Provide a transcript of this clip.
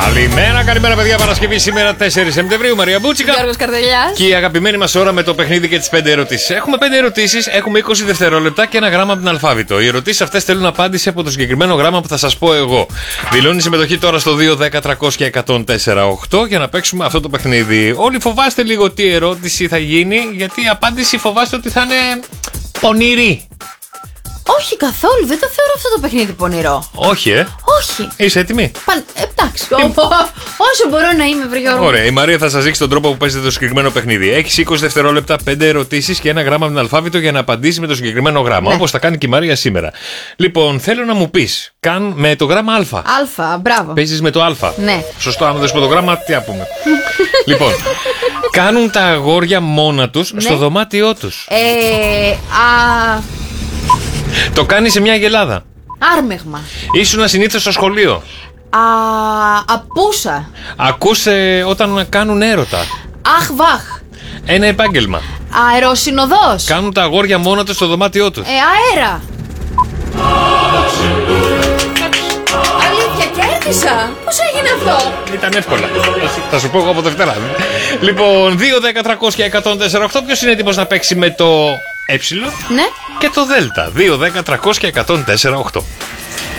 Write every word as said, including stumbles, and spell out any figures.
Καλημέρα, καλημέρα παιδιά. Παρασκευή σήμερα τέσσερις Σεπτεμβρίου. Μαρία Μπούτσικα. Γιώργος Καρδελιάς. Και η αγαπημένη μας ώρα με το παιχνίδι και τις πέντε ερωτήσεις. Έχουμε πέντε ερωτήσεις, έχουμε είκοσι δευτερόλεπτα και ένα γράμμα από την αλφάβητο. Οι ερωτήσεις αυτές θέλουν απάντηση από το συγκεκριμένο γράμμα που θα σας πω εγώ. Δηλώνει συμμετοχή τώρα στο δύο δέκα τριακόσια εκατόν τέσσερα οκτώ για να παίξουμε αυτό το παιχνίδι. Όλοι φοβάστε λίγο τι ερώτηση θα γίνει, γιατί η απάντηση φοβάστε ότι θα είναι πονηρή. Όχι καθόλου, δεν το θεωρώ αυτό το παιχνίδι πονηρό. Όχι, ε. Όχι. Είσαι έτοιμη? Παν... Εντάξει, όσο μπορώ να είμαι, βρε Γιώργο. Ωραία, η Μαρία θα σας δείξει τον τρόπο που παίζετε το συγκεκριμένο παιχνίδι. Έχεις είκοσι δευτερόλεπτα, πέντε ερωτήσεις και ένα γράμμα από την αλφάβητο για να απαντήσει με το συγκεκριμένο γράμμα. Ναι. Όπως θα κάνει και η Μαρία σήμερα. Λοιπόν, θέλω να μου πεις, καν με το γράμμα Α. Αλφα, μπράβο. Παίζεις με το Α. Ναι. Σωστό, αν δεν δώσουμε το γράμμα, τι να πούμε. Λοιπόν, κάνουν τα αγόρια μόνα τους Ναι. στο δωμάτιό τους. Ε, α, Το κάνει σε μια γελάδα. άρμεγμα. Ήσουν συνήθως στο σχολείο. Α, απούσα. Ακούσε όταν κάνουν έρωτα. Αχ, βαχ. Ένα επάγγελμα. Αεροσυνοδός. Κάνουν τα αγόρια μόνα τους στο δωμάτιό τους. Ε, αέρα. Αλήθεια, κέρδισα. Πώς έγινε αυτό? Ήταν εύκολα. Θα σου πω εγώ από Δευτέρα. Λοιπόν, δύο δέκα τριακόσια εκατόν τέσσερα οκτώ. Ποιος είναι έτοιμος να παίξει με το ε Ναι. και το δ? δύο δέκα τριακόσια εκατόν τέσσερα οκτώ.